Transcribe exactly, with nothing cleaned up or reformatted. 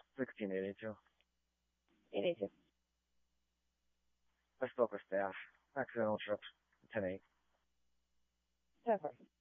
sixteen eighty-two. eighty-two. I spoke with staff. Accidental trip. ten eight. ten four.